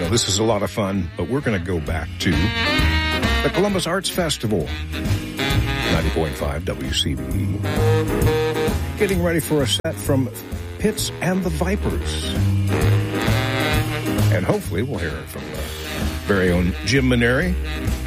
know, this is a lot of fun, but we're going to go back to the Columbus Arts Festival. 90.5 WCBE. Getting ready for a set from Pitts and the Vipers. And hopefully we'll hear it from the very own Jim Maneri.